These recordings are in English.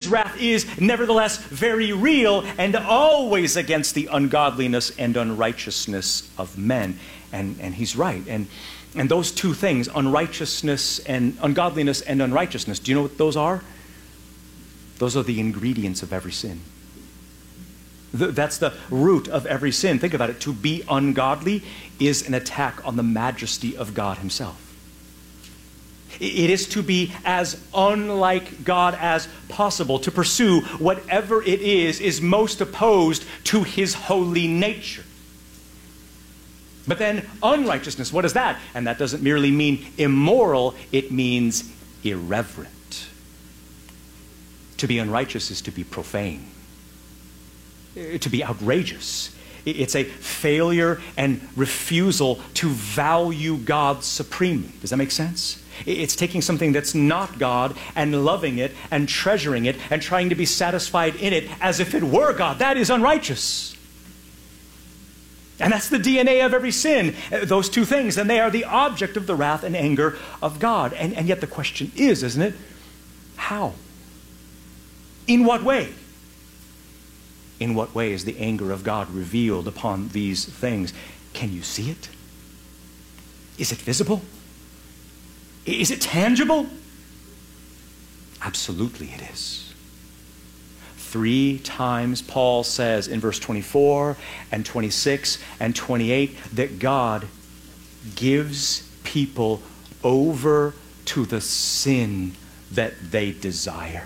wrath is nevertheless very real and always against the ungodliness and unrighteousness of men. And he's right. And those two things, unrighteousness and ungodliness and unrighteousness, do you know what those are? Those are the ingredients of every sin. That's the root of every sin. Think about it. To be ungodly is an attack on the majesty of God himself. It is to be as unlike God as possible, to pursue whatever it is most opposed to his holy nature. But then unrighteousness, what is that? And that doesn't merely mean immoral, it means irreverent. To be unrighteous is to be profane, to be outrageous. It's a failure and refusal to value God supremely. Does that make sense? It's taking something that's not God and loving it and treasuring it and trying to be satisfied in it as if it were God. That is unrighteous. And that's the DNA of every sin, those two things. And they are the object of the wrath and anger of God. And yet the question is, isn't it? How? In what way? In what way is the anger of God revealed upon these things? Can you see it? Is it visible? Is it tangible? Absolutely it is. 3 times Paul says in verse 24 and 26 and 28 that God gives people over to the sin that they desire.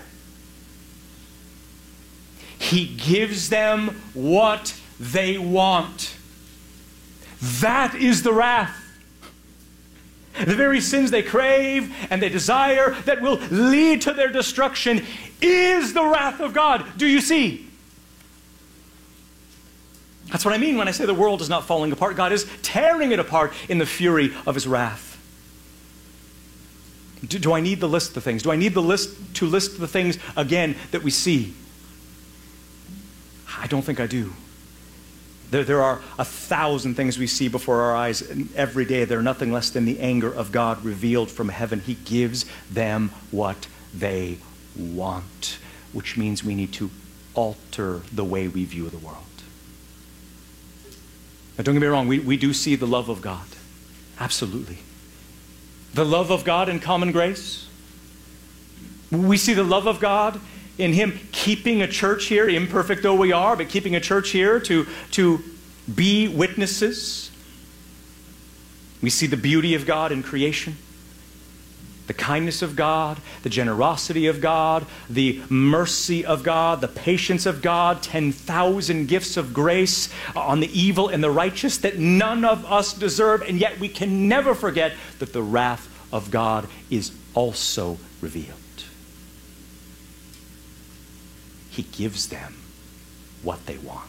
He gives them what they want. That is the wrath. The very sins they crave and they desire that will lead to their destruction is the wrath of God. Do you see? That's what I mean when I say the world is not falling apart. God is tearing it apart in the fury of his wrath. Do I need the list of the things? Do I need the list to list the things again that we see? I don't think I do. There are 1,000 things we see before our eyes every day. They're nothing less than the anger of God revealed from heaven. He gives them what they want, which means we need to alter the way we view the world. Now, don't get me wrong, we do see the love of God. Absolutely. The love of God in common grace. We see the love of God in him keeping a church here, imperfect though we are, but keeping a church here to be witnesses. We see the beauty of God in creation, the kindness of God, the generosity of God, the mercy of God, the patience of God, 10,000 gifts of grace on the evil and the righteous that none of us deserve, and yet we can never forget that the wrath of God is also revealed. He gives them what they want.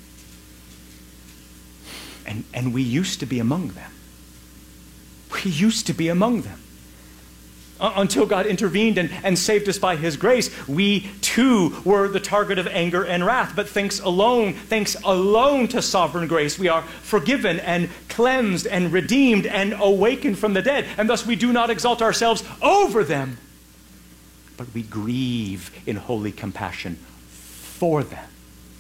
And we used to be among them. We used to be among them. Until God intervened and saved us by his grace, we too were the target of anger and wrath. But thanks alone to sovereign grace, we are forgiven and cleansed and redeemed and awakened from the dead. And thus we do not exalt ourselves over them, but we grieve in holy compassion for them.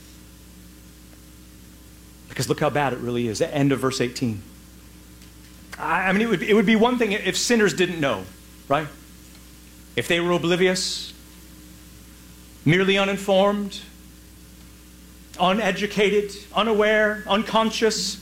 Because look how bad it really is. The end of verse 18. I mean, it would be one thing if sinners didn't know, right? If they were oblivious, merely uninformed, uneducated, unaware, unconscious.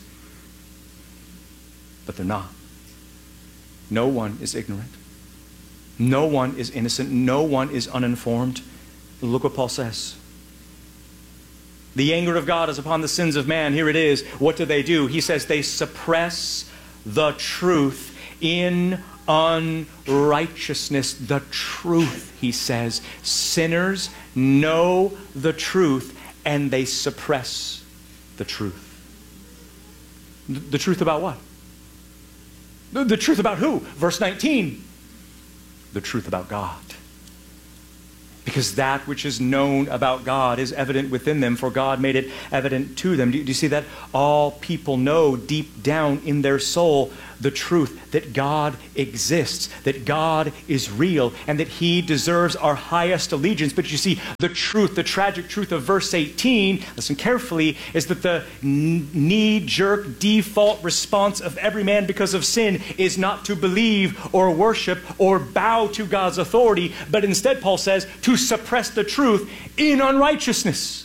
But they're not. No one is ignorant. No one is innocent. No one is uninformed. Look what Paul says. The anger of God is upon the sins of man. Here it is. What do? He says they suppress the truth in unrighteousness. The truth, he says. Sinners know the truth and they suppress the truth. The truth about what? The truth about who? Verse 19. The truth about God. Because that which is known about God is evident within them, for God made it evident to them. Do you see that? All people know deep down in their soul the truth that God exists, that God is real, and that he deserves our highest allegiance. But you see, the truth, the tragic truth of verse 18, listen carefully, is that the knee-jerk default response of every man because of sin is not to believe or worship or bow to God's authority, but instead, Paul says, to suppress the truth in unrighteousness.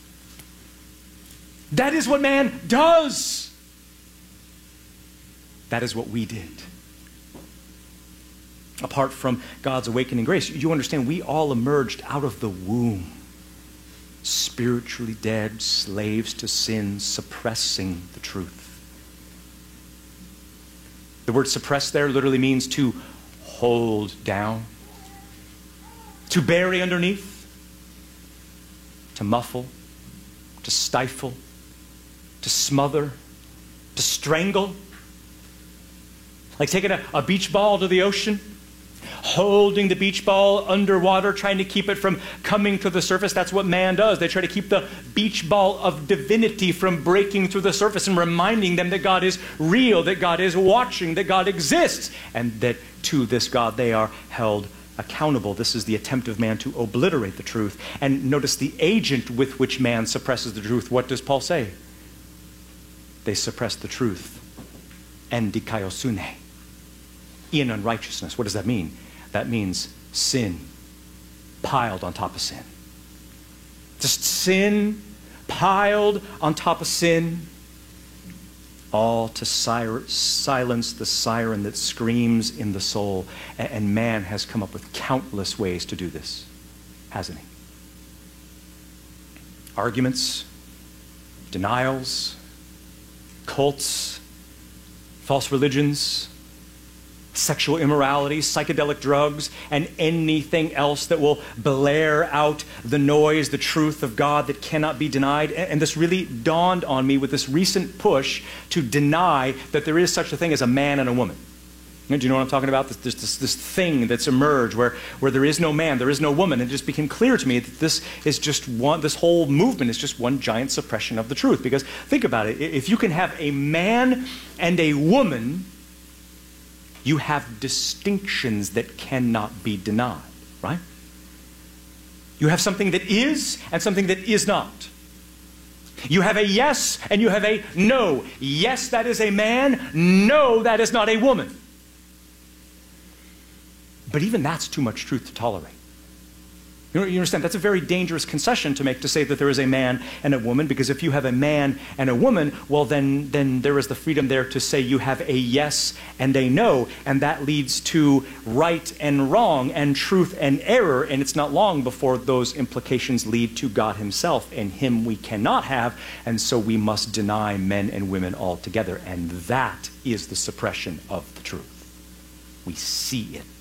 That is what man does. That is what we did. Apart from God's awakening grace, you understand, we all emerged out of the womb, spiritually dead, slaves to sin, suppressing the truth. The word suppress there literally means to hold down, to bury underneath, to muffle, to stifle, to smother, to strangle. Like taking a beach ball to the ocean, holding the beach ball underwater, trying to keep it from coming to the surface. That's what man does. They try to keep the beach ball of divinity from breaking through the surface and reminding them that God is real, that God is watching, that God exists, and that to this God they are held accountable. This is the attempt of man to obliterate the truth. And notice the agent with which man suppresses the truth. What does Paul say? They suppress the truth. Endikaiosune. In unrighteousness. What does that mean? That means sin piled on top of sin. Just sin piled on top of sin. All to silence the siren that screams in the soul. And man has come up with countless ways to do this, hasn't he? Arguments, denials, cults, false religions, sexual immorality, psychedelic drugs, and anything else that will blare out the noise, the truth of God that cannot be denied. And this really dawned on me with this recent push to deny that there is such a thing as a man and a woman. Do you know what I'm talking about? This thing that's emerged where there is no man, there is no woman. And it just became clear to me that this whole movement is just one giant suppression of the truth. Because think about it, if you can have a man and a woman, you have distinctions that cannot be denied, right? You have something that is and something that is not. You have a yes and you have a no. Yes, that is a man. No, that is not a woman. But even that's too much truth to tolerate. You understand? That's a very dangerous concession to make, to say that there is a man and a woman, because if you have a man and a woman, well, then there is the freedom there to say you have a yes and a no, and that leads to right and wrong and truth and error, and it's not long before those implications lead to God himself, and him we cannot have, and so we must deny men and women altogether, and that is the suppression of the truth. We see it.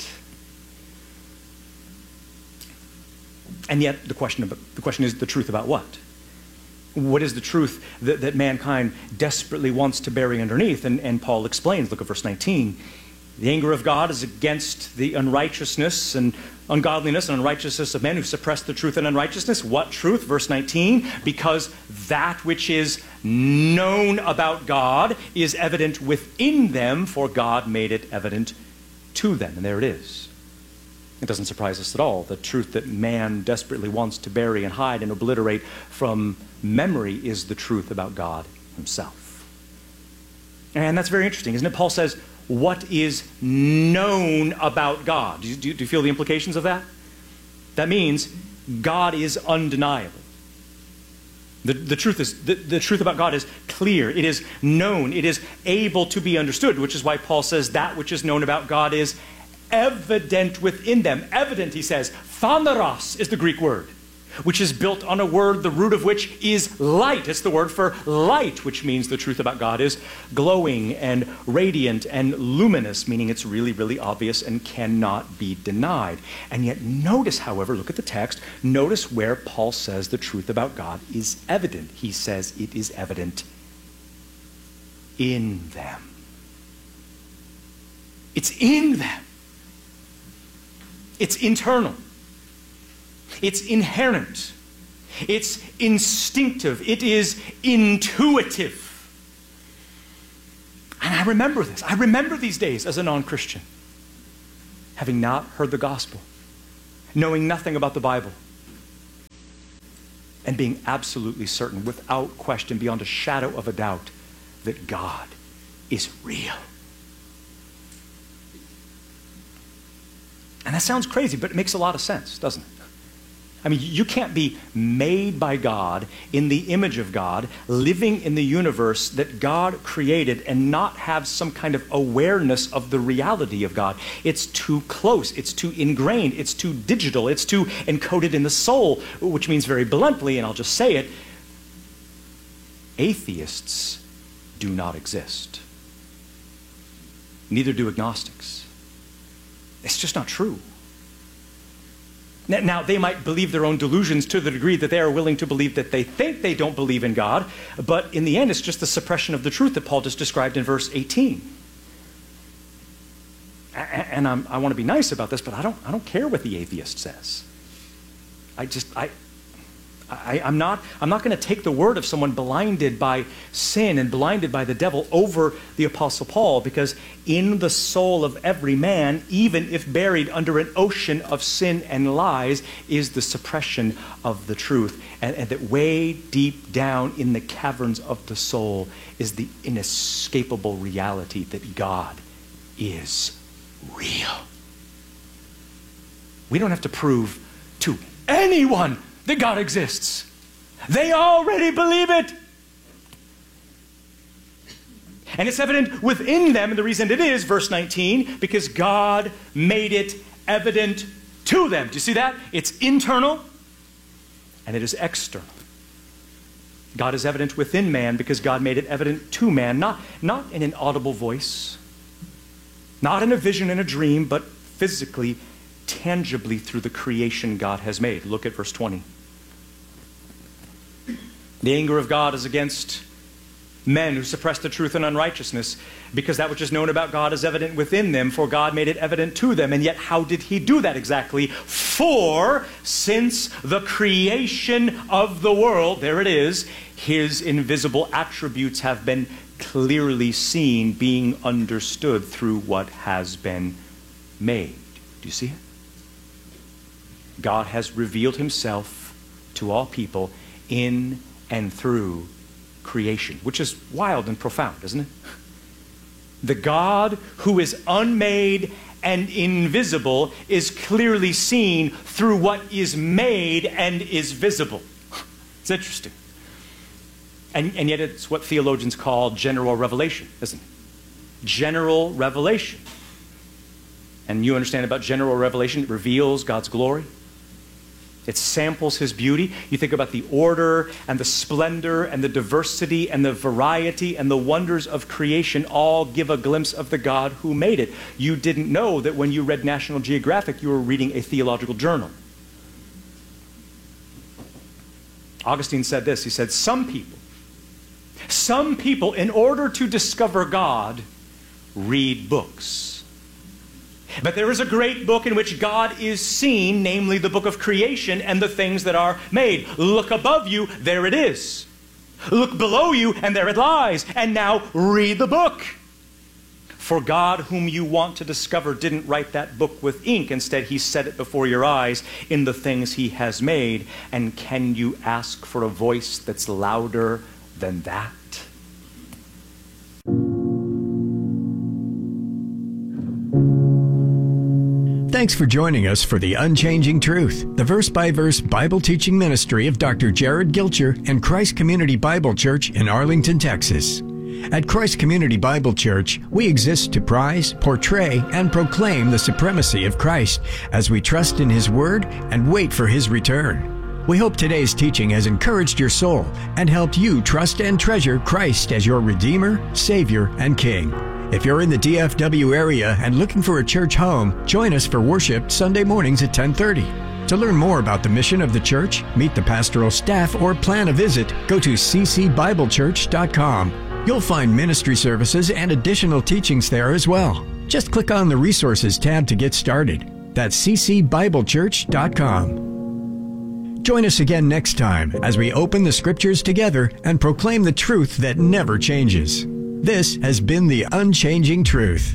And yet the question is the truth about what? What is the truth that mankind desperately wants to bury underneath? And Paul explains, look at verse 19. The anger of God is against the unrighteousness and ungodliness and unrighteousness of men who suppress the truth and unrighteousness. What truth? Verse 19. Because that which is known about God is evident within them, for God made it evident to them. And there it is. It doesn't surprise us at all. The truth that man desperately wants to bury and hide and obliterate from memory is the truth about God himself. And that's very interesting, isn't it? Paul says, what is known about God? Do you feel the implications of that? That means God is undeniable. The truth about God is clear. It is known. It is able to be understood, which is why Paul says that which is known about God is evident within them. Evident, he says, phaneros is the Greek word, which is built on a word, the root of which is light. It's the word for light, which means the truth about God is glowing and radiant and luminous, meaning it's really, really obvious and cannot be denied. And yet notice, however, look at the text, notice where Paul says the truth about God is evident. He says it is evident in them. It's in them. It's internal. It's inherent. It's instinctive. It is intuitive. And I remember this. I remember these days as a non-Christian, having not heard the gospel, knowing nothing about the Bible, and being absolutely certain, without question, beyond a shadow of a doubt, that God is real. And that sounds crazy, but it makes a lot of sense, doesn't it? I mean, you can't be made by God, in the image of God, living in the universe that God created and not have some kind of awareness of the reality of God. It's too close, it's too ingrained, it's too digital, it's too encoded in the soul, which means very bluntly, and I'll just say it, atheists do not exist. Neither do agnostics. It's just not true. Now, they might believe their own delusions to the degree that they are willing to believe that they think they don't believe in God, but in the end, it's just the suppression of the truth that Paul just described in verse 18. And I want to be nice about this, but I don't care what the atheist says. I'm not going to take the word of someone blinded by sin and blinded by the devil over the Apostle Paul, because in the soul of every man, even if buried under an ocean of sin and lies, is the suppression of the truth. And that way deep down in the caverns of the soul is the inescapable reality that God is real. We don't have to prove to anyone that God exists. They already believe it. And it's evident within them, and the reason it is, verse 19, because God made it evident to them. Do you see that? It's internal and it is external. God is evident within man because God made it evident to man, not in an audible voice, not in a vision and a dream, but physically, tangibly through the creation God has made. Look at verse 20. The anger of God is against men who suppress the truth in unrighteousness, because that which is known about God is evident within them, for God made it evident to them. And yet how did he do that exactly? For since the creation of the world, there it is, his invisible attributes have been clearly seen, being understood through what has been made. Do you see it? God has revealed himself to all people in and through creation, which is wild and profound, isn't it? The God who is unmade and invisible is clearly seen through what is made and is visible. It's interesting. And yet it's what theologians call general revelation, isn't it? General revelation. And you understand about general revelation, it reveals God's glory. It samples his beauty. You think about the order and the splendor and the diversity and the variety and the wonders of creation all give a glimpse of the God who made it. You didn't know that when you read National Geographic, you were reading a theological journal. Augustine said this. He said, some people, in order to discover God, read books. But there is a great book in which God is seen, namely the book of creation and the things that are made. Look above you, there it is. Look below you, and there it lies. And now read the book. For God, whom you want to discover, didn't write that book with ink. Instead, he set it before your eyes in the things he has made. And can you ask for a voice that's louder than that? Thanks for joining us for The Unchanging Truth, the verse-by-verse Bible teaching ministry of Dr. Jared Gilcher and Christ Community Bible Church in Arlington, Texas. At Christ Community Bible Church, we exist to prize, portray, and proclaim the supremacy of Christ as we trust in his word and wait for his return. We hope today's teaching has encouraged your soul and helped you trust and treasure Christ as your Redeemer, Savior, and King. If you're in the DFW area and looking for a church home, join us for worship Sunday mornings at 10:30. To learn more about the mission of the church, meet the pastoral staff, or plan a visit, go to ccbiblechurch.com. You'll find ministry services and additional teachings there as well. Just click on the Resources tab to get started. That's ccbiblechurch.com. Join us again next time as we open the Scriptures together and proclaim the truth that never changes. This has been The Unchanging Truth.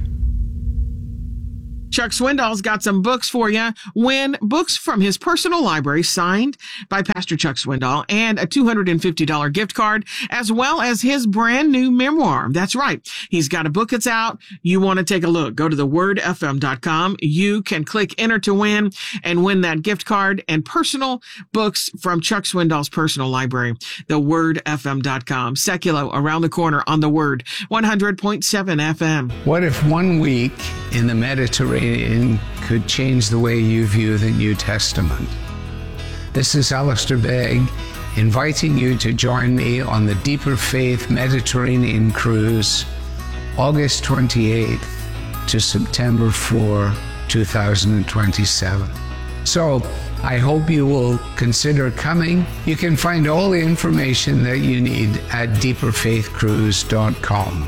Chuck Swindoll's got some books for you. Win books from his personal library signed by Pastor Chuck Swindoll and a $250 gift card, as well as his brand new memoir. That's right. He's got a book that's out. You want to take a look. Go to thewordfm.com. You can click enter to win and win that gift card and personal books from Chuck Swindoll's personal library. Thewordfm.com. Seculo around the corner on The Word. 100.7 FM. What if 1 week in the Mediterranean could change the way you view the New Testament? This is Alistair Begg inviting you to join me on the Deeper Faith Mediterranean Cruise, August 28th to September 4, 2027. So I hope you will consider coming. You can find all the information that you need at deeperfaithcruise.com.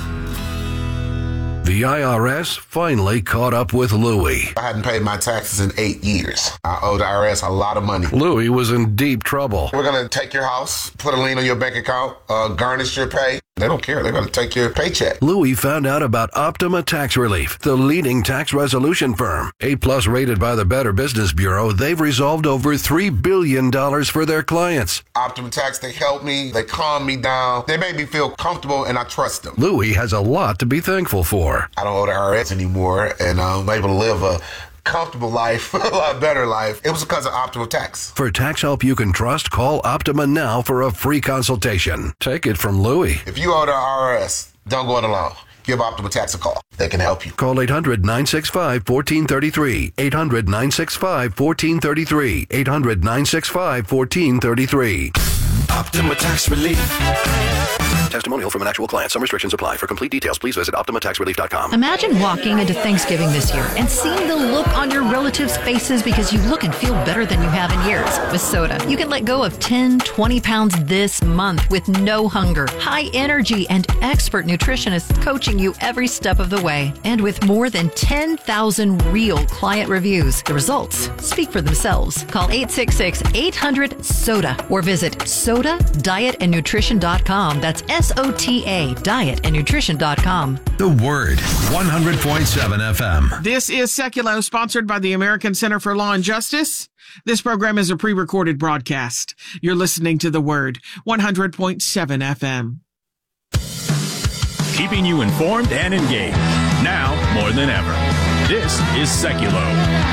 The IRS finally caught up with Louie. I hadn't paid my taxes in 8 years. I owe the IRS a lot of money. Louie was in deep trouble. We're going to take your house, put a lien on your bank account, garnish your pay. They don't care. They're going to take your paycheck. Louie found out about Optima Tax Relief, the leading tax resolution firm. A+ rated by the Better Business Bureau, they've resolved over $3 billion for their clients. Optima Tax, they help me. They calm me down. They make me feel comfortable, and I trust them. Louie has a lot to be thankful for. I don't owe the IRS anymore, and I'm able to live a comfortable life, a lot better life. It was because of Optima Tax. For tax help you can trust, call Optima now for a free consultation. Take it from Louie. If you owe the IRS, don't go it alone. Give Optima Tax a call. They can help you. Call 800-965-1433. 800-965-1433. 800-965-1433. Optima Tax Relief. Testimonial from an actual client. Some restrictions apply. For complete details, please visit OptimaTaxRelief.com. Imagine walking into Thanksgiving this year and seeing the look on your relatives' faces because you look and feel better than you have in years. With Soda, you can let go of 10, 20 pounds this month with no hunger, high energy, and expert nutritionists coaching you every step of the way. And with more than 10,000 real client reviews, the results speak for themselves. Call 866-800-SODA or visit SODADietandNutrition.com. That's SOTA, dietandnutrition.com. The Word, 100.7 FM. This is Seculo, sponsored by the American Center for Law and Justice. This program is a pre-recorded broadcast. You're listening to The Word, 100.7 FM. Keeping you informed and engaged, now more than ever. This is Seculo.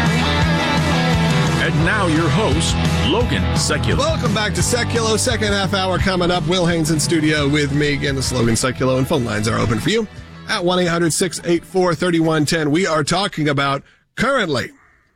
And now your host, Logan Seculo. Welcome back to Seculo. Second half hour coming up. Will Haynes in studio with me. Again, this is Logan Seculo, and phone lines are open for you at 1-800-684-3110. We are talking about currently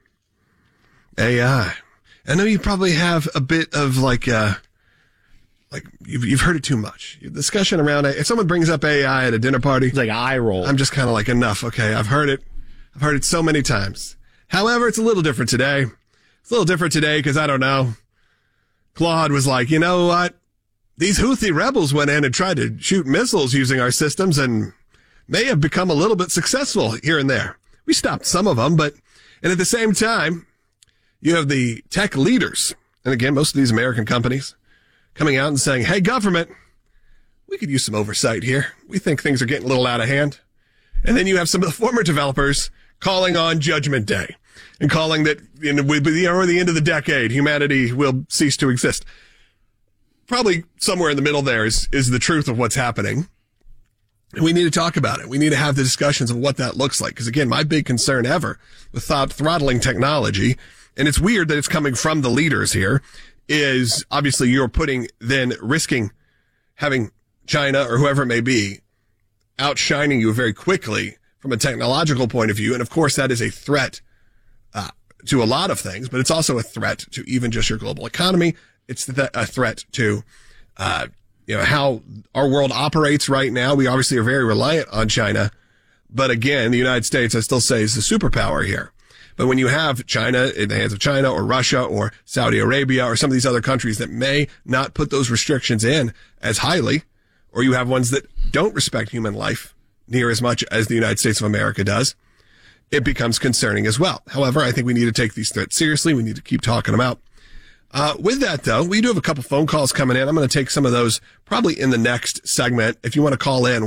AI. I know you probably have a bit of like you've heard it too much. Discussion around it. If someone brings up AI at a dinner party, it's like an eye roll. I'm just kind of like, enough. Okay, I've heard it. I've heard it so many times. However, it's a little different today. It's a little different today because, I don't know, Claude was like, you know what? These Houthi rebels went in and tried to shoot missiles using our systems and may have become a little bit successful here and there. We stopped some of them, and at the same time, you have the tech leaders, and again, most of these American companies, coming out and saying, hey, government, we could use some oversight here. We think things are getting a little out of hand. And then you have some of the former developers calling on Judgment Day and calling that with the end of the decade, humanity will cease to exist. Probably somewhere in the middle there is the truth of what's happening. And we need to talk about it. We need to have the discussions of what that looks like. Because again, my big concern ever with throttling technology, and it's weird that it's coming from the leaders here, is obviously you're risking having China or whoever it may be outshining you very quickly from a technological point of view. And of course, that is a threat to a lot of things, but it's also a threat to even just your global economy. It's a threat to, how our world operates right now. We obviously are very reliant on China, but again, the United States, I still say, is the superpower here. But when you have China in the hands of China or Russia or Saudi Arabia or some of these other countries that may not put those restrictions in as highly, or you have ones that don't respect human life near as much as the United States of America does, it becomes concerning as well. However, I think we need to take these threats seriously. We need to keep talking them out. With that, though, we do have a couple phone calls coming in. I'm going to take some of those probably in the next segment. If you want to call in,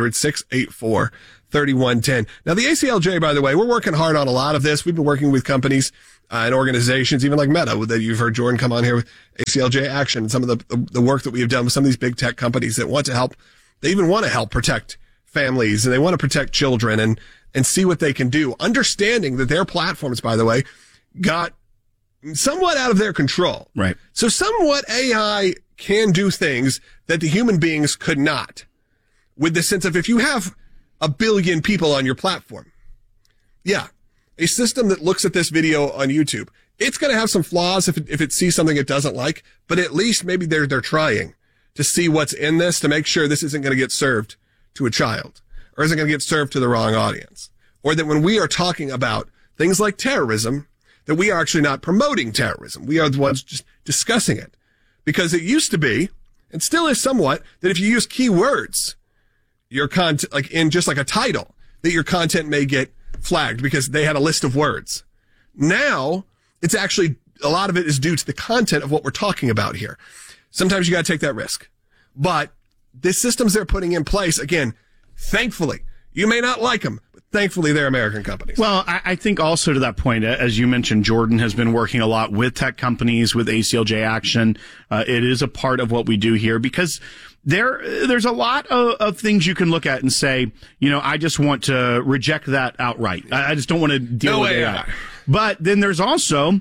1-800-684-3110. Now, the ACLJ, by the way, we're working hard on a lot of this. We've been working with companies and organizations, even like Meta, that you've heard Jordan come on here with ACLJ Action, and some of the work that we have done with some of these big tech companies that want to help. They even want to help protect families, and they want to protect children and see what they can do, understanding that their platforms, by the way, got somewhat out of their control. Right. So somewhat AI can do things that the human beings could not, with the sense of if you have 1 billion people on your platform, yeah, a system that looks at this video on YouTube, it's going to have some flaws if it sees something it doesn't like, but at least maybe they're trying to see what's in this to make sure this isn't going to get served to a child, or isn't going to get served to the wrong audience, or that when we are talking about things like terrorism, that we are actually not promoting terrorism. We are the ones just discussing it. Because it used to be, and still is somewhat, that if you use keywords, your content, like in just like a title, that your content may get flagged because they had a list of words. Now, it's actually, a lot of it is due to the content of what we're talking about here. Sometimes you got to take that risk. But the systems they're putting in place, again, thankfully, you may not like them, but thankfully they're American companies. Well, I think also to that point, as you mentioned, Jordan has been working a lot with tech companies, with ACLJ Action. It is a part of what we do here because there's a lot of things you can look at and say, I just want to reject that outright. I just don't want to deal with AI. But then there's also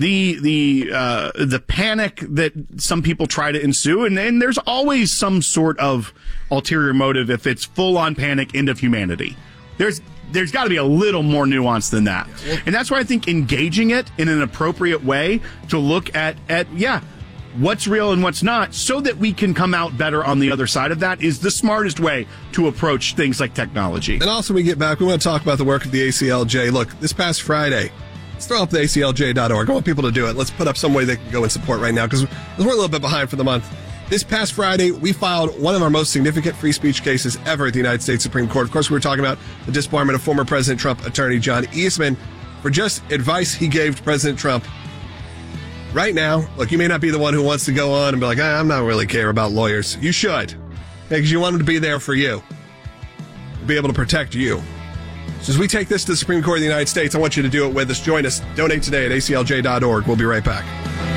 the panic that some people try to ensue, and there's always some sort of ulterior motive if it's full on panic, end of humanity. There's got to be a little more nuance than that. And that's why I think engaging it in an appropriate way to look at what's real and what's not, so that we can come out better on the other side of that, is the smartest way to approach things like technology. And also, when we get back, we want to talk about the work of the ACLJ. Look, this past Friday, let's throw up the ACLJ.org. I want people to do it. Let's put up some way they can go and support right now, because we're a little bit behind for the month. This past Friday, we filed one of our most significant free speech cases ever at the United States Supreme Court. Of course, we were talking about the disbarment of former President Trump attorney John Eastman for just advice he gave to President Trump. Right now, look, you may not be the one who wants to go on and be like, I'm not really care about lawyers. You should, because you want them to be there for you, be able to protect you. So as we take this to the Supreme Court of the United States, I want you to do it with us. Join us. Donate today at aclj.org. We'll be right back.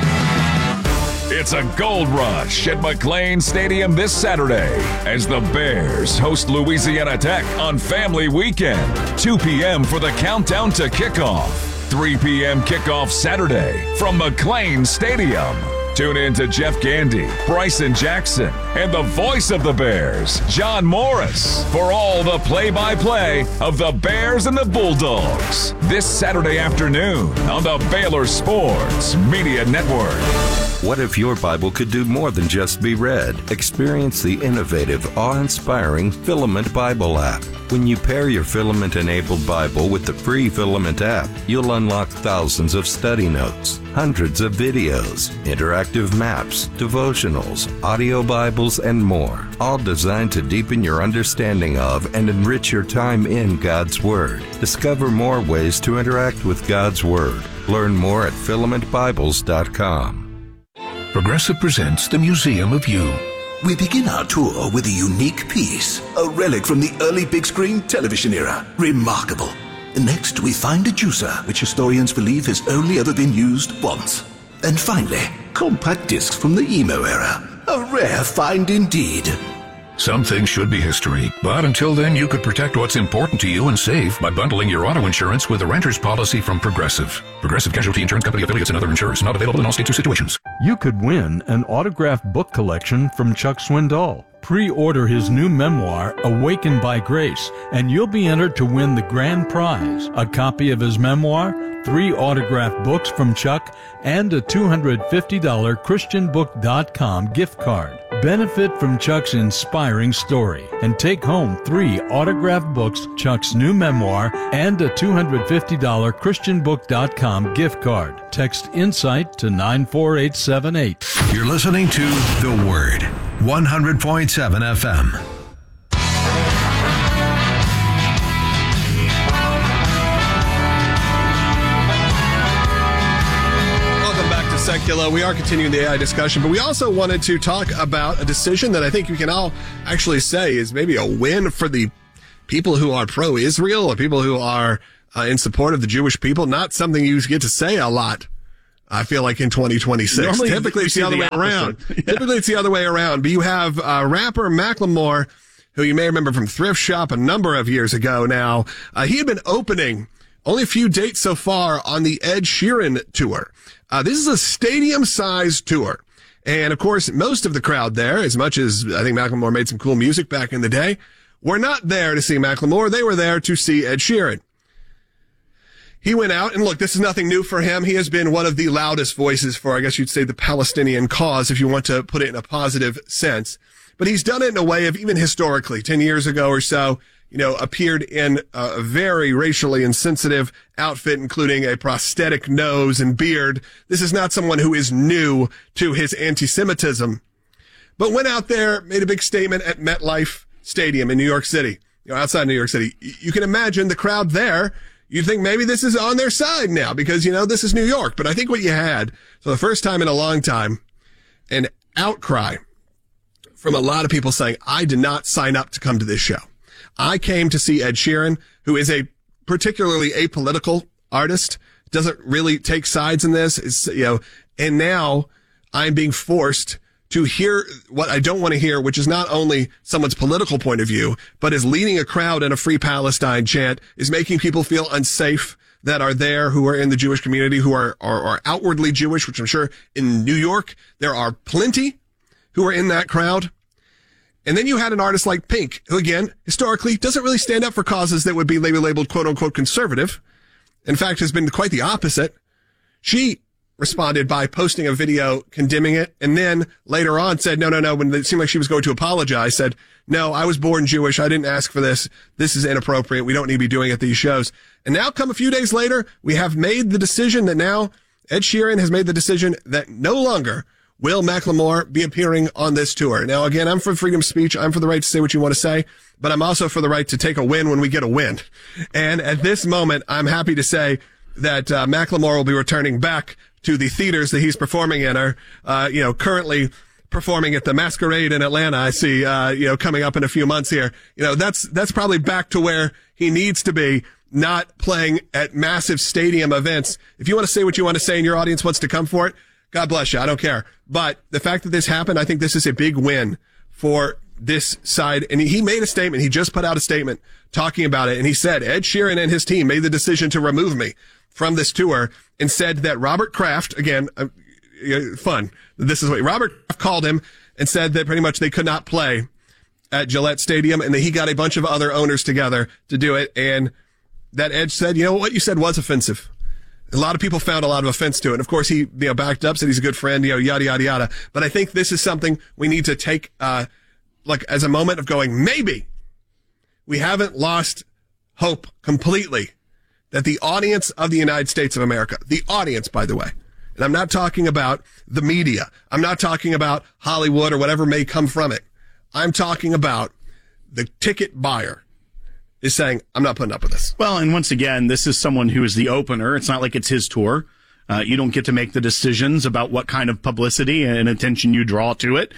It's a gold rush at McLane Stadium this Saturday as the Bears host Louisiana Tech on Family Weekend. 2 p.m. for the countdown to kickoff. 3 p.m. kickoff Saturday from McLane Stadium. Tune in to Jeff Gandy, Bryson Jackson, and the voice of the Bears, John Morris, for all the play-by-play of the Bears and the Bulldogs this Saturday afternoon on the Baylor Sports Media Network. What if your Bible could do more than just be read? Experience the innovative, awe-inspiring Filament Bible app. When you pair your Filament-enabled Bible with the free Filament app, you'll unlock thousands of study notes, hundreds of videos, interactive maps, devotionals, audio Bibles, and more, all designed to deepen your understanding of and enrich your time in God's Word. Discover more ways to interact with God's Word. Learn more at filamentbibles.com. Progressive presents the Museum of You. We begin our tour with a unique piece, a relic from the early big screen television era. Remarkable. Next, we find a juicer, which historians believe has only ever been used once. And finally, compact discs from the emo era. A rare find indeed. Some things should be history, but until then, you could protect what's important to you and save by bundling your auto insurance with a renter's policy from Progressive. Progressive Casualty Insurance Company affiliates and other insurers. Not available in all states or situations. You could win an autographed book collection from Chuck Swindoll. Pre-order his new memoir, Awakened by Grace, and you'll be entered to win the grand prize, a copy of his memoir, 3 autographed books from Chuck, and a $250 ChristianBook.com gift card. Benefit from Chuck's inspiring story and take home 3 autographed books, Chuck's new memoir, and a $250 ChristianBook.com gift card. Text INSIGHT to 94878. You're listening to The Word, 100.7 FM. Dracula. We are continuing the AI discussion, but we also wanted to talk about a decision that I think we can all actually say is maybe a win for the people who are pro-Israel or people who are in support of the Jewish people. Not something you get to say a lot, I feel like, in 2026. Normally, typically it's the other way around. Yeah. Typically it's the other way around. But you have rapper Macklemore, who you may remember from Thrift Shop a number of years ago now. He had been opening only a few dates so far on the Ed Sheeran tour. This is a stadium-sized tour. And, of course, most of the crowd there, as much as I think Macklemore made some cool music back in the day, were not there to see Macklemore. They were there to see Ed Sheeran. He went out, and look, this is nothing new for him. He has been one of the loudest voices for, I guess you'd say, the Palestinian cause, if you want to put it in a positive sense. But he's done it in a way of, even historically, 10 years ago or so, appeared in a very racially insensitive outfit, including a prosthetic nose and beard. This is not someone who is new to his anti-Semitism, but went out there, made a big statement at MetLife Stadium in New York City, outside New York City. You can imagine the crowd there. You'd think maybe this is on their side now because, this is New York. But I think what you had, for the first time in a long time, an outcry from a lot of people saying, I did not sign up to come to this show. I came to see Ed Sheeran, who is a particularly apolitical artist, doesn't really take sides in this, and now I'm being forced to hear what I don't want to hear, which is not only someone's political point of view, but is leading a crowd in a Free Palestine chant, is making people feel unsafe that are there, who are in the Jewish community, who are outwardly Jewish, which I'm sure in New York there are plenty who are in that crowd. And then you had an artist like Pink, who again, historically doesn't really stand up for causes that would be labeled quote unquote conservative. In fact, has been quite the opposite. She responded by posting a video condemning it, and then later on said, no, when it seemed like she was going to apologize, said, no, I was born Jewish. I didn't ask for this. This is inappropriate. We don't need to be doing it at these shows. And now come a few days later, we have made the decision that now Ed Sheeran has made the decision that no longer will Macklemore be appearing on this tour. Now, again, I'm for freedom of speech. I'm for the right to say what you want to say, but I'm also for the right to take a win when we get a win. And at this moment, I'm happy to say that Macklemore will be returning back to the theaters that he's performing in, are, currently performing at the Masquerade in Atlanta. I see, coming up in a few months here. That's probably back to where he needs to be, not playing at massive stadium events. If you want to say what you want to say and your audience wants to come for it, God bless you. I don't care. But the fact that this happened, I think this is a big win for this side. And he made a statement. He just put out a statement talking about it. And he said, Ed Sheeran and his team made the decision to remove me from this tour, and said that Robert Kraft, again, fun. This is what Robert Kraft called him and said that pretty much they could not play at Gillette Stadium, and that he got a bunch of other owners together to do it. And that Ed said, what you said was offensive. A lot of people found a lot of offense to it. And of course, he, backed up, said he's a good friend, yada, yada, yada. But I think this is something we need to take, as a moment of going, maybe we haven't lost hope completely that the audience of the United States of America, the audience, by the way, and I'm not talking about the media, I'm not talking about Hollywood or whatever may come from it, I'm talking about the ticket buyer, is saying, I'm not putting up with this. Well, and once again, this is someone who is the opener. It's not like it's his tour. You don't get to make the decisions about what kind of publicity and attention you draw to it.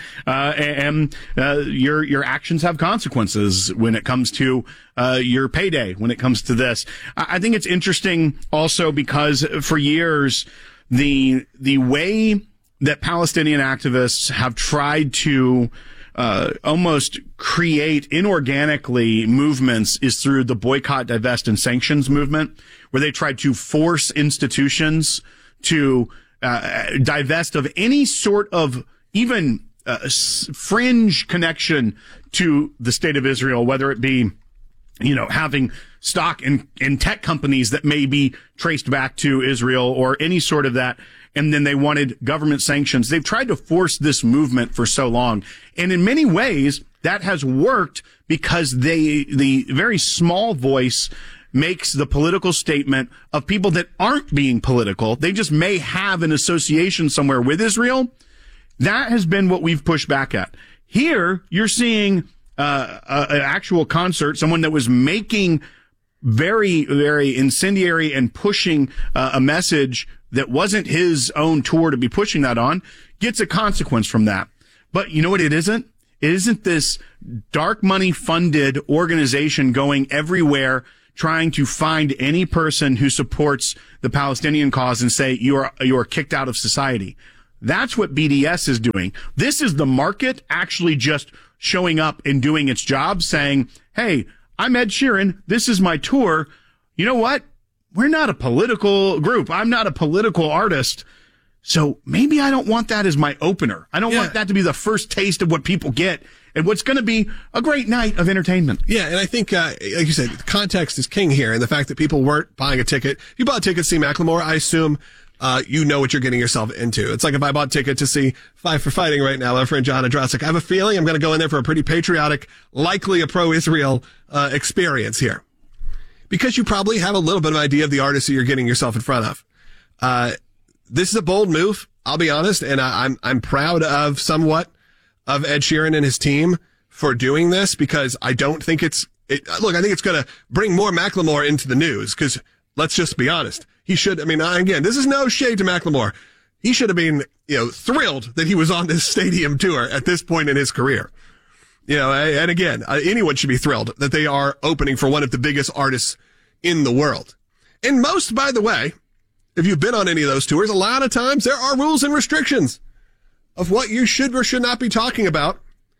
Your actions have consequences when it comes to your payday, when it comes to this. I think it's interesting also because for years, the way that Palestinian activists have tried to almost create inorganically movements is through the boycott, divest, and sanctions movement, where they tried to force institutions to divest of any sort of even fringe connection to the state of Israel, whether it be, having stock in tech companies that may be traced back to Israel or any sort of that. And then they wanted government sanctions. They've tried to force this movement for so long. And in many ways, that has worked because the very small voice makes the political statement of people that aren't being political. They just may have an association somewhere with Israel. That has been what we've pushed back at. Here, you're seeing an actual concert, someone that was making very, very incendiary and pushing a message that wasn't his own tour to be pushing that on, gets a consequence from that. But you know what it isn't? It isn't this dark money funded organization going everywhere trying to find any person who supports the Palestinian cause and say you are kicked out of society. That's what BDS is doing. This is the market actually just showing up and doing its job, saying, hey, I'm Ed Sheeran. This is my tour. You know what? We're not a political group. I'm not a political artist. So maybe I don't want that as my opener. I don't want that to be the first taste of what people get and what's going to be a great night of entertainment. Yeah, and I think, like you said, context is king here, and the fact that people weren't buying a ticket. If you bought a ticket to see Macklemore, I assume you know what you're getting yourself into. It's like if I bought a ticket to see Five for Fighting right now, my friend John Adrasik. I have a feeling I'm going to go in there for a pretty patriotic, likely a pro-Israel experience here. Because you probably have a little bit of idea of the artist that you're getting yourself in front of. This is a bold move, I'll be honest, and I'm proud of somewhat of Ed Sheeran and his team for doing this, because I don't think I think it's going to bring more Macklemore into the news, because let's just be honest. He should, again, this is no shade to Macklemore. He should have been, thrilled that he was on this stadium tour at this point in his career. And again, anyone should be thrilled that they are opening for one of the biggest artists in the world. And most, by the way, if you've been on any of those tours, a lot of times there are rules and restrictions of what you should or should not be talking about,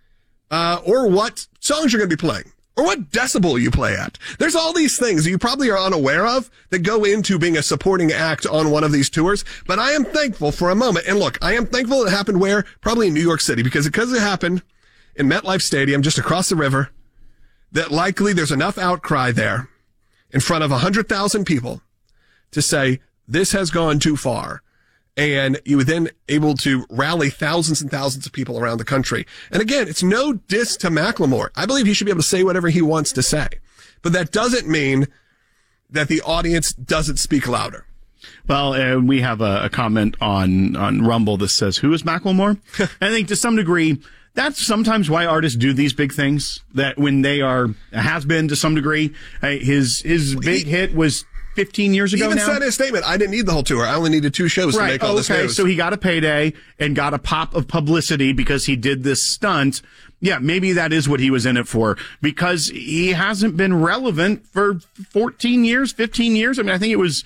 or what songs you're going to be playing, or what decibel you play at. There's all these things you probably are unaware of that go into being a supporting act on one of these tours. But I am thankful for a moment. And look, I am thankful it happened where? Probably in New York City, because it happened in MetLife Stadium just across the river, that likely there's enough outcry there in front of 100,000 people to say, this has gone too far. And you were then able to rally thousands and thousands of people around the country. And again, it's no diss to Macklemore. I believe he should be able to say whatever he wants to say. But that doesn't mean that the audience doesn't speak louder. Well, we have a comment on Rumble that says, who is Macklemore? I think to some degree, that's sometimes why artists do these big things, that when they has been to some degree. His big hit was 15 years ago now. He even said in his statement, I didn't need the whole tour. I only needed 2 shows to make all this news. So he got a payday and got a pop of publicity because he did this stunt. Yeah, maybe that is what he was in it for, because he hasn't been relevant for 14 years, 15 years. I think it was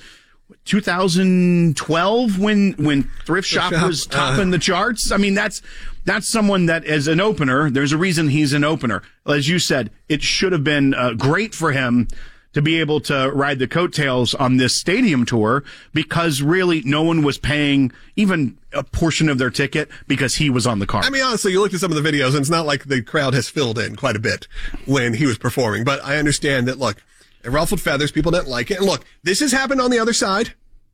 2012 when Thrift Shop was topping the charts. That's someone that as an opener, there's a reason he's an opener. As you said, it should have been great for him to be able to ride the coattails on this stadium tour, because really no one was paying even a portion of their ticket because he was on the card. Honestly, you looked at some of the videos and it's not like the crowd has filled in quite a bit when he was performing. But I understand that, look, it ruffled feathers. People didn't like it. And look, this has happened on the other side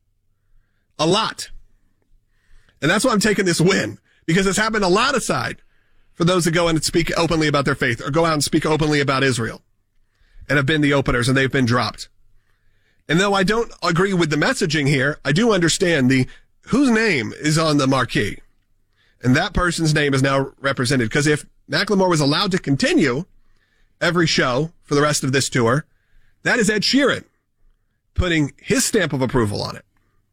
a lot. And that's why I'm taking this win, because it's happened a lot aside for those that go in and speak openly about their faith or go out and speak openly about Israel and have been the openers, and they've been dropped. And though I don't agree with the messaging here, I do understand whose name is on the marquee. And that person's name is now represented. Because if Macklemore was allowed to continue every show for the rest of this tour, that is Ed Sheeran putting his stamp of approval on it.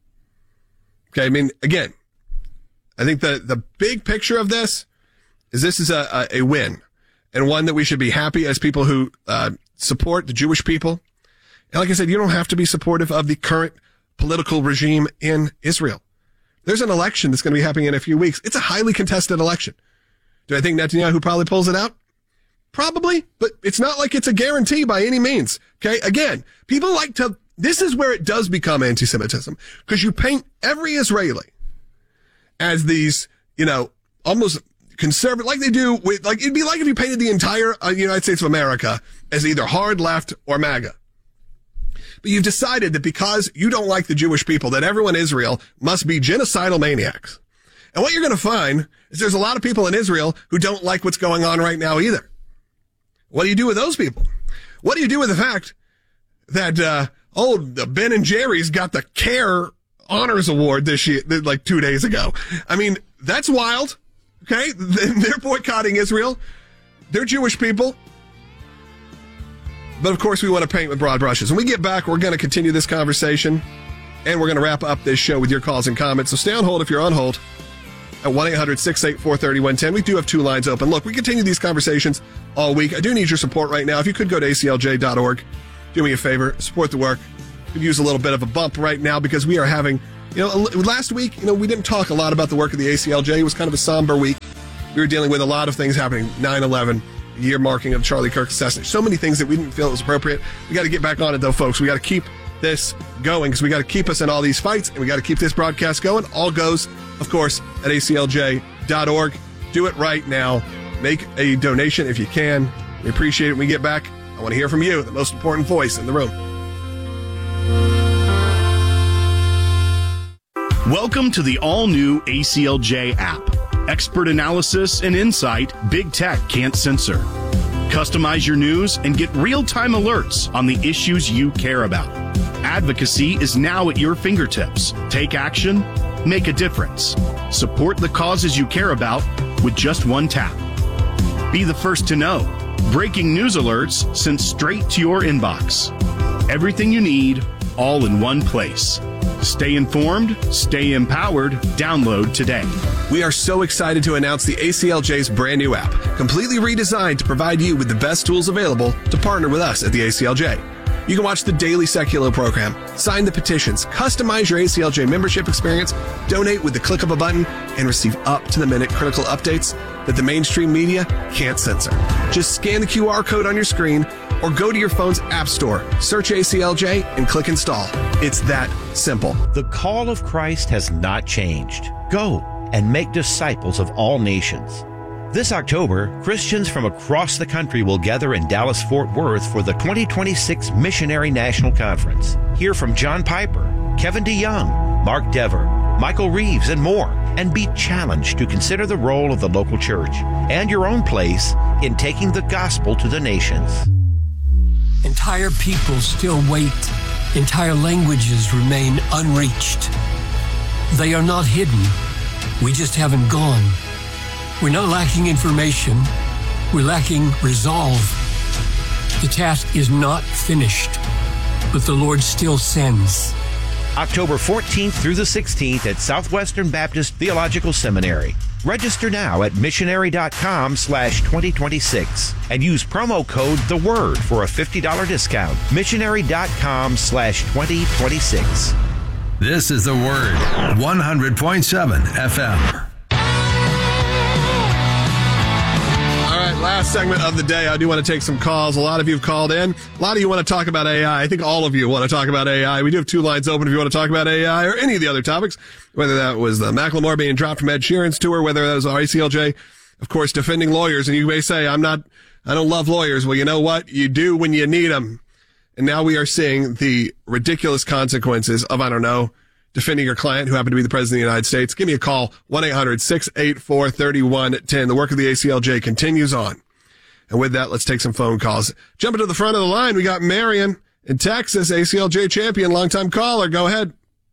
Okay, again, I think the big picture of this is a win, and one that we should be happy as people who support the Jewish people. And like I said, you don't have to be supportive of the current political regime in Israel. There's an election that's going to be happening in a few weeks. It's a highly contested election. Do I think Netanyahu probably pulls it out? Probably, but it's not like it's a guarantee by any means. Okay, again, people like to, this is where it does become anti-Semitism, because you paint every Israeli as these, almost conservative, like they do with, it'd be like if you painted the entire United States of America as either hard left or MAGA. But you've decided that because you don't like the Jewish people, that everyone in Israel must be genocidal maniacs. And what you're going to find is there's a lot of people in Israel who don't like what's going on right now either. What do you do with those people? What do you do with the fact that, the Ben and Jerry's got the CARE Honors Award this year, 2 days ago? That's wild. Okay, they're boycotting Israel. They're Jewish people. But of course, we want to paint with broad brushes. When we get back, we're going to continue this conversation, and we're going to wrap up this show with your calls and comments. So stay on hold if you're on hold at 1-800-684-3110. We do have 2 lines open. Look, we continue these conversations all week. I do need your support right now. If you could go to aclj.org, do me a favor, support the work. Could use a little bit of a bump right now because we are having, last week, we didn't talk a lot about the work of the ACLJ. It was kind of a somber week. We were dealing with a lot of things happening. 9/11, year marking of Charlie Kirk's assassination. So many things that we didn't feel it was appropriate. We got to get back on it, though, folks. We got to keep this going because we got to keep us in all these fights, and we got to keep this broadcast going. All goes, of course, at aclj.org. Do it right now. Make a donation if you can. We appreciate it. When we get back, I want to hear from you, the most important voice in the room. Welcome to the all-new ACLJ app. Expert analysis and insight big tech can't censor. Customize your news and get real-time alerts on the issues you care about. Advocacy is now at your fingertips. Take action, make a difference. Support the causes you care about with just one tap. Be the first to know. Breaking news alerts sent straight to your inbox. Everything you need, all in one place. Stay informed, stay empowered. Download today. We are so excited to announce the ACLJ's brand new app, completely redesigned to provide you with the best tools available to partner with us at the ACLJ. You can watch the daily Secular program, sign the petitions, customize your ACLJ membership experience, donate with the click of a button, and receive up-to-the-minute critical updates that the mainstream media can't censor. Just scan the QR code on your screen or go to your phone's app store, search ACLJ, and click install. It's that simple. The call of Christ has not changed. Go and make disciples of all nations. This October, Christians from across the country will gather in Dallas-Fort Worth for the 2026 Missionary National Conference. Hear from John Piper, Kevin DeYoung, Mark Dever, Michael Reeves, and more, and be challenged to consider the role of the local church and your own place in taking the gospel to the nations. Entire peoples still wait. Entire languages remain unreached. They are not hidden. We just haven't gone. We're not lacking information. We're lacking resolve. The task is not finished, but the Lord still sends. October 14th through the 16th at Southwestern Baptist Theological Seminary. Register now at missionary.com/2026 and use promo code The Word for a $50 discount. Missionary.com/2026. This is The Word, 100.7 FM. Last segment of the day, I do want to take some calls. A lot of you have called in. A lot of you want to talk about AI. I think all of you want to talk about AI. We do have 2 lines open if you want to talk about AI or any of the other topics, whether that was the Macklemore being dropped from Ed Sheeran's tour, whether that was our ACLJ, of course, defending lawyers. And you may say, I don't love lawyers. Well, you know what? You do when you need them. And now we are seeing the ridiculous consequences of, defending your client who happened to be the President of the United States. Give me a call, 1-800-684-3110. The work of the ACLJ continues on. And with that, let's take some phone calls. Jumping to the front of the line, we got Marion in Texas, ACLJ champion, longtime caller. Go ahead.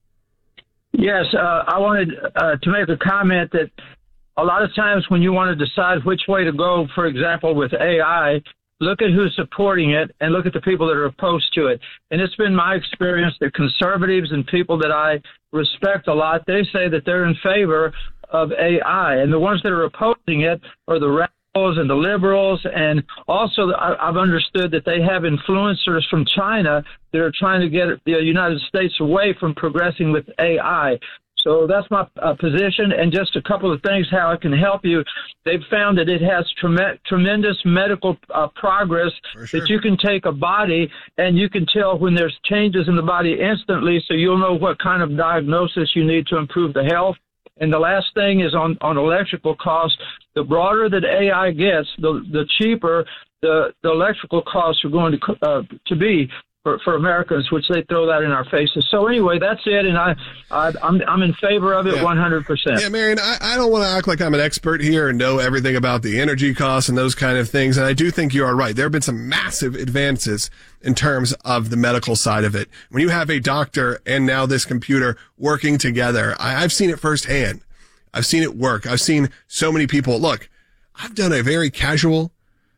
Yes, I wanted to make a comment that a lot of times when you want to decide which way to go, for example, with AI, look at who's supporting it and look at the people that are opposed to it. And it's been my experience that conservatives and people that I respect a lot, they say that they're in favor of AI. And the ones that are opposing it are the radicals and the liberals. And also I've understood that they have influencers from China that are trying to get the United States away from progressing with AI. So that's my position. And just a couple of things, how it can help you. They've found that it has tremendous medical progress, that you can take a body and you can tell when there's changes in the body instantly, so you'll know what kind of diagnosis you need to improve the health. And the last thing is on electrical costs. The broader that AI gets, the cheaper the electrical costs are going to be for Americans, which they throw that in our faces. So anyway, that's it, and I'm in favor of it 100%. Yeah, Marion, I don't want to act like I'm an expert here and know everything about the energy costs and those kind of things, and I do think you are right. There have been some massive advances in terms of the medical side of it. When you have a doctor and now this computer working together, I've seen it firsthand. I've seen it work. I've seen so many people. Look, I've done a very casual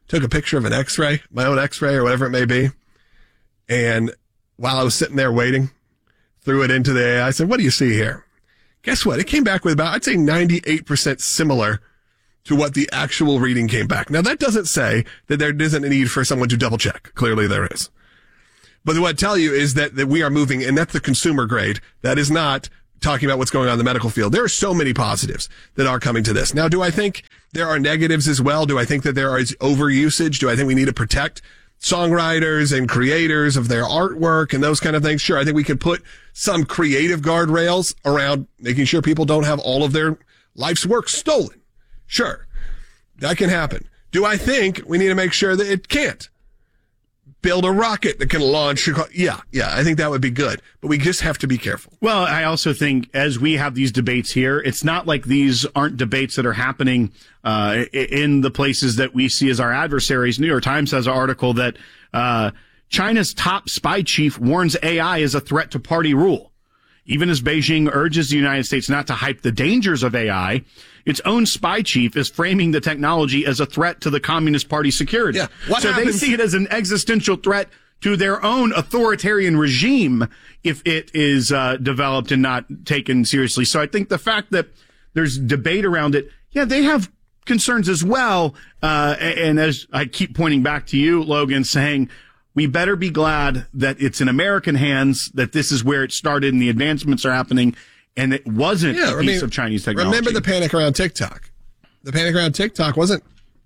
took a picture of an x-ray, my own x-ray or whatever it may be. And while I was sitting there waiting, threw it into the AI. I said, what do you see here? Guess what? It came back with about, I'd say 98% similar to what the actual reading came back. Now, that doesn't say that there isn't a need for someone to double check. Clearly there is. But what I tell you is that we are moving, and that's the consumer grade. That is not talking about what's going on in the medical field. There are so many positives that are coming to this. Now, do I think there are negatives as well? Do I think that there is overusage? Do I think we need to protect songwriters and creators of their artwork and those kind of things? Sure, I think we could put some creative guardrails around making sure people don't have all of their life's work stolen. Sure, that can happen. Do I think we need to make sure that it can't? Build a rocket that can launch. Yeah, I think that would be good. But we just have to be careful. Well, I also think as we have these debates here, it's not like these aren't debates that are happening in the places that we see as our adversaries. New York Times has an article that China's top spy chief warns AI is a threat to party rule. Even as Beijing urges the United States not to hype the dangers of AI, its own spy chief is framing the technology as a threat to the Communist Party security. Yeah. So they see it as an existential threat to their own authoritarian regime if it is developed and not taken seriously. So I think the fact that there's debate around it, yeah, they have concerns as well. And as I keep pointing back to you, Logan, saying we better be glad that it's in American hands, that this is where it started and the advancements are happening, and it wasn't a piece of Chinese technology. Remember the panic around TikTok. The panic around TikTok wasn't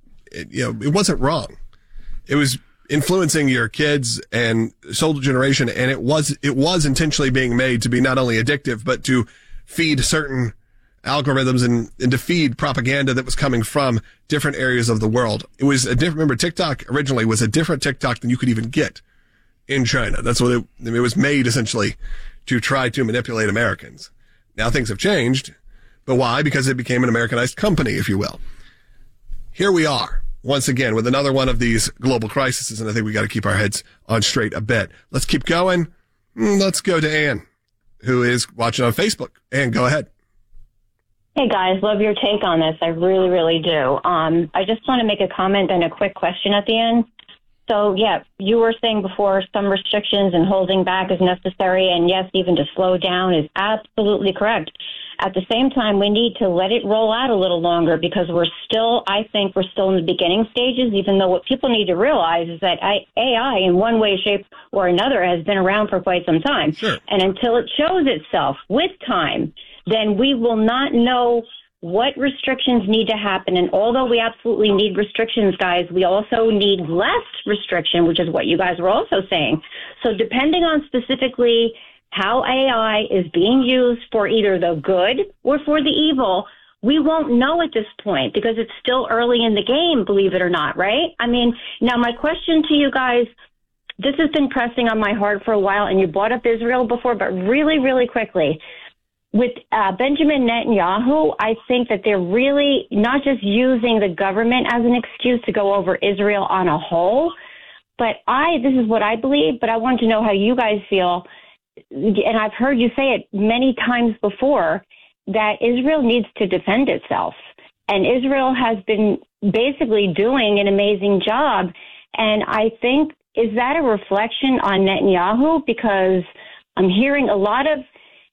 wrong. It was influencing your kids and older generation, and it was intentionally being made to be not only addictive, but to feed certain algorithms and to feed propaganda that was coming from different areas of the world. It was remember, TikTok originally was a different TikTok than you could even get in China. That's what it was made essentially to try to manipulate Americans. Now things have changed, but why? Because it became an Americanized company, if you will. Here we are once again with another one of these global crises, and I think we got to keep our heads on straight a bit. Let's keep going. Let's go to Ann, who is watching on Facebook. Ann, go ahead. Hey guys, love your take on this. I really, really do. I just want to make a comment and a quick question at the end. So, yeah, you were saying before some restrictions and holding back is necessary, and yes, even to slow down is absolutely correct. At the same time, we need to let it roll out a little longer because I think we're still in the beginning stages, even though what people need to realize is that AI in one way, shape, or another has been around for quite some time. Sure. And until it shows itself with time, then we will not know what restrictions need to happen. And although we absolutely need restrictions, guys, we also need less restriction, which is what you guys were also saying. So depending on specifically how AI is being used for either the good or for the evil, we won't know at this point because it's still early in the game, believe it or not, right? I mean, now my question to you guys, this has been pressing on my heart for a while, and you brought up Israel before, but really, really quickly. With Benjamin Netanyahu, I think that they're really not just using the government as an excuse to go over Israel on a whole, but this is what I believe, but I want to know how you guys feel. And I've heard you say it many times before, that Israel needs to defend itself. And Israel has been basically doing an amazing job. And I think, is that a reflection on Netanyahu? Because I'm hearing a lot of,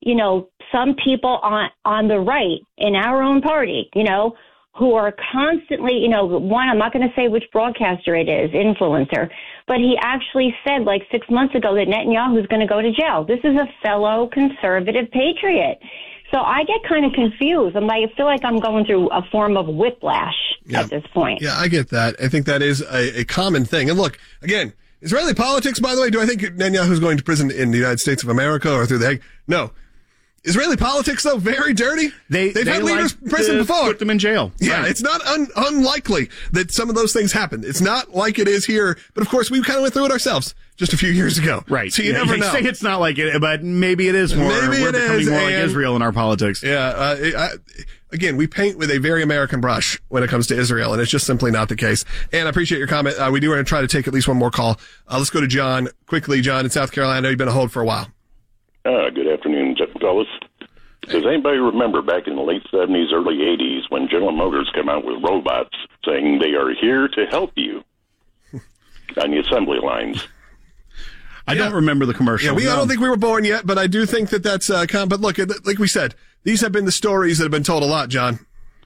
some people on the right in our own party, who are constantly, one, I'm not going to say which broadcaster it is, influencer, but he actually said like 6 months ago that Netanyahu is going to go to jail. This is a fellow conservative patriot. So I get kind of confused. I feel like I'm going through a form of whiplash at this point. Yeah, I get that. I think that is a common thing. And look, again, Israeli politics, by the way, do I think Netanyahu is going to prison in the United States of America or through the Hague? No. Israeli politics, though, very dirty. They've had leaders in prison before. Put them in jail. Yeah, right. It's not unlikely that some of those things happen. It's not like it is here. But, of course, we kind of went through it ourselves just a few years ago. Right. So you never know. Say it's not like it, but maybe it is more. Maybe we're it becoming is, more like Israel in our politics. Yeah. Again, we paint with a very American brush when it comes to Israel, and it's just simply not the case. And I appreciate your comment. We do want to try to take at least one more call. Let's go to John quickly. John in South Carolina. You've been on hold for a while. Good afternoon, fellas. Does anybody remember back in the late 70s, early 80s when General Motors came out with robots saying they are here to help you? on the assembly lines. I don't remember the commercial. Yeah, I don't think we were born yet, but I do think that that's but look, like we said, these have been the stories that have been told a lot, John.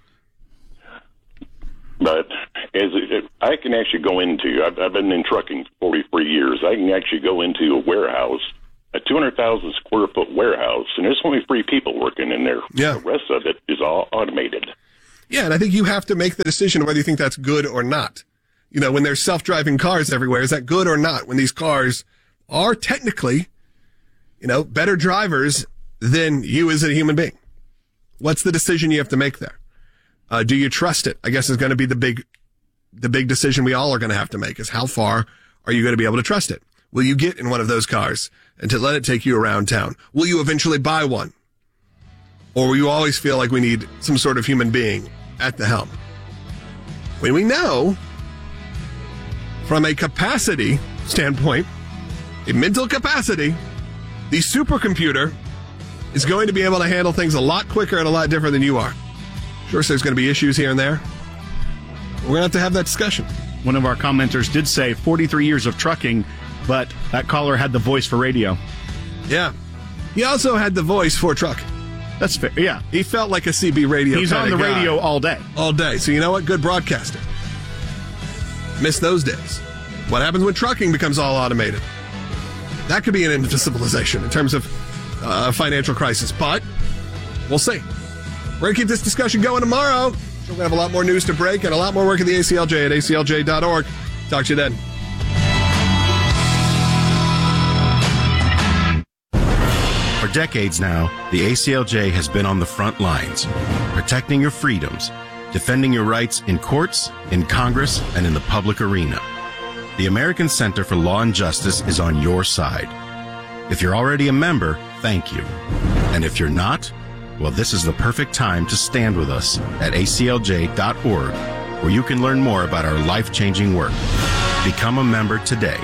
But I can actually go into, I've been in trucking for 43 years. I can actually go into a warehouse, a 200,000 square foot warehouse, and there's only 3 people working in there. Yeah. The rest of it is all automated. Yeah, and I think you have to make the decision whether you think that's good or not. You know, when there's self-driving cars everywhere, is that good or not? When these cars are technically, better drivers than you as a human being. What's the decision you have to make there? Do you trust it? I guess is going to be the big decision we all are going to have to make, is how far are you going to be able to trust it? Will you get in one of those cars and to let it take you around town? Will you eventually buy one? Or will you always feel like we need some sort of human being at the helm? When we know from a capacity standpoint, a mental capacity, the supercomputer is going to be able to handle things a lot quicker and a lot different than you are. Sure, so there's going to be issues here and there. We're going to have that discussion. One of our commenters did say 43 years of trucking, but that caller had the voice for radio. Yeah. He also had the voice for truck. That's fair, yeah. He felt like a CB radio He's on the guy. radio all day. All day. So you know what? Good broadcasting. Miss those days. What happens when trucking becomes all automated? That could be an end to civilization in terms of financial crisis, but we'll see. We're going to keep this discussion going tomorrow. We're going to have a lot more news to break and a lot more work at the ACLJ at aclj.org. Talk to you then. For decades now, the ACLJ has been on the front lines, protecting your freedoms, defending your rights in courts, in Congress, and in the public arena. The American Center for Law and Justice is on your side. If you're already a member, thank you. And if you're not, well, this is the perfect time to stand with us at aclj.org, where you can learn more about our life-changing work. Become a member today.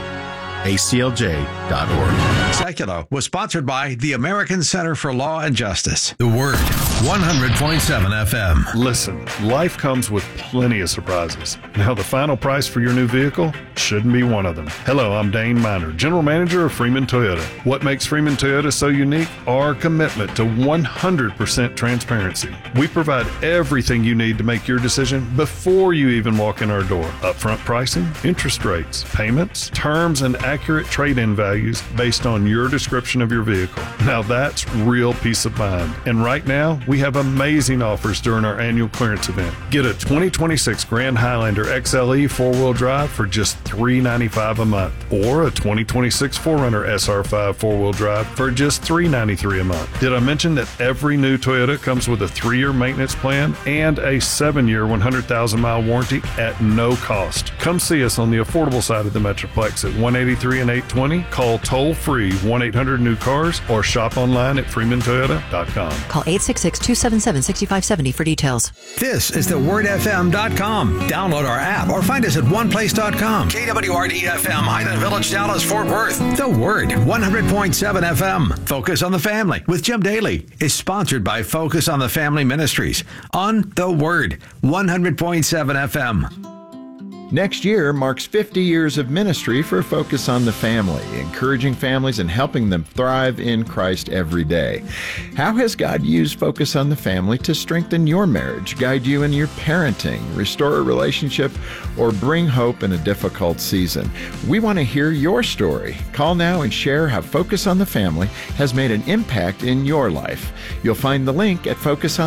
aclj.org. Secular was sponsored by the American Center for Law and Justice. The Word, 100.7 FM. Listen, life comes with plenty of surprises. Now, the final price for your new vehicle shouldn't be one of them. Hello, I'm Dane Miner, General Manager of Freeman Toyota. What makes Freeman Toyota so unique? Our commitment to 100% transparency. We provide everything you need to make your decision before you even walk in our door. Upfront pricing, interest rates, payments, terms, and accurate trade-in values based on your description of your vehicle. Now that's real peace of mind. And right now, we have amazing offers during our annual clearance event. Get a 2026 Grand Highlander XLE 4-wheel drive for just $395 a month, or a 2026 4Runner SR5 4-wheel drive for just $393 a month. Did I mention that every new Toyota comes with a 3-year maintenance plan and a 7-year 100,000-mile warranty at no cost? Come see us on the affordable side of the Metroplex at 183 and 820. Call toll-free 1-800-NEW-CARS or shop online at freemantoyota.com. Call 866-277-6570 for details. This is thewordfm.com. Download our app or find us at oneplace.com. KWRD-FM, Highland Village, Dallas, Fort Worth. The Word, 100.7 FM. Focus on the Family with Jim Daly is sponsored by Focus on the Family Ministries on The Word, 100.7 FM. Next year marks 50 years of ministry for Focus on the Family, encouraging families and helping them thrive in Christ every day. How has God used Focus on the Family to strengthen your marriage, guide you in your parenting, restore a relationship, or bring hope in a difficult season? We want to hear your story. Call now and share how Focus on the Family has made an impact in your life. You'll find the link at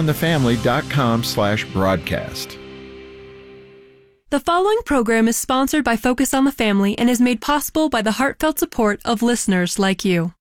focusonthefamily.com/broadcast. The following program is sponsored by Focus on the Family and is made possible by the heartfelt support of listeners like you.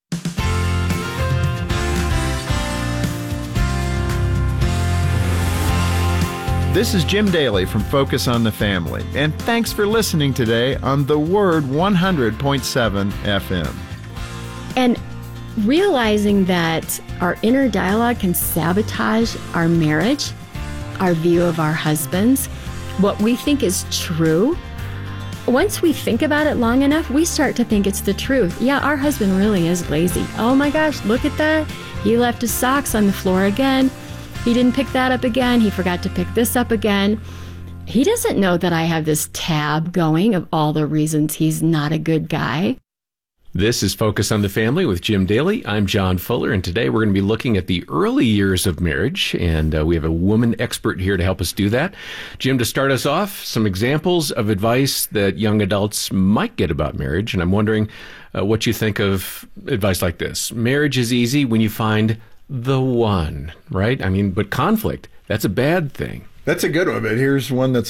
This is Jim Daly from Focus on the Family, and thanks for listening today on The Word 100.7 FM. And realizing that our inner dialogue can sabotage our marriage, our view of our husbands, what we think is true, once we think about it long enough, we start to think it's the truth. Yeah, our husband really is lazy. Oh my gosh, look at that. He left his socks on the floor again. He didn't pick that up again. He forgot to pick this up again. He doesn't know that I have this tab going of all the reasons he's not a good guy. This is Focus on the Family with Jim Daly. I'm John Fuller, and today we're going to be looking at the early years of marriage, and we have a woman expert here to help us do that. Jim, to start us off, some examples of advice that young adults might get about marriage, and I'm wondering what you think of advice like this. Marriage is easy when you find the one, right? I mean, but conflict, that's a bad thing. That's a good one, but here's one that's